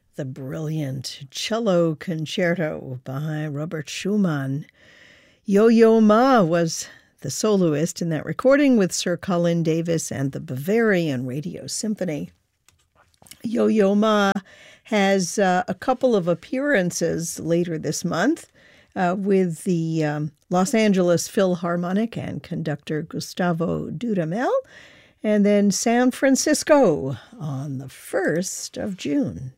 the brilliant cello concerto by Robert Schumann. Yo-Yo Ma was the soloist in that recording with Sir Colin Davis and the Bavarian Radio Symphony. Yo-Yo Ma has a couple of appearances later this month with the Los Angeles Philharmonic and conductor Gustavo Dudamel, and then San Francisco on the 1st of June.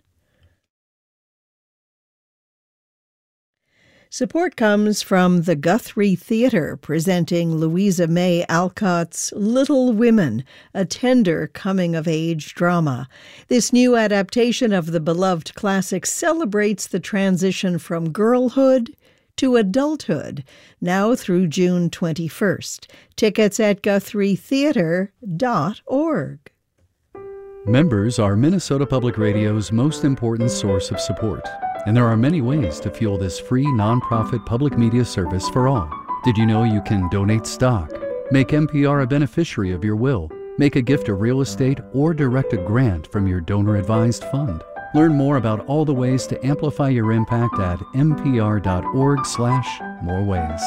Support comes from the Guthrie Theatre, presenting Louisa May Alcott's Little Women, a tender coming-of-age drama. This new adaptation of the beloved classic celebrates the transition from girlhood to adulthood, now through June 21st. Tickets at GuthrieTheatre.org. Members are Minnesota Public Radio's most important source of support. And there are many ways to fuel this free nonprofit public media service for all. Did you know you can donate stock, make NPR a beneficiary of your will, make a gift of real estate, or direct a grant from your donor-advised fund? Learn more about all the ways to amplify your impact at npr.org/moreways.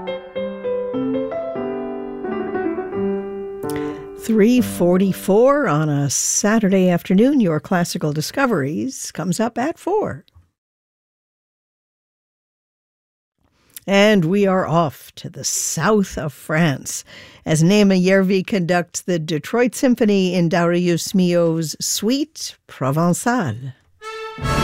3:44 on a Saturday afternoon. Your Classical Discoveries comes up at 4. And we are off to the south of France as Naima Yervi conducts the Detroit Symphony in Darius Milhaud's Suite Provençale.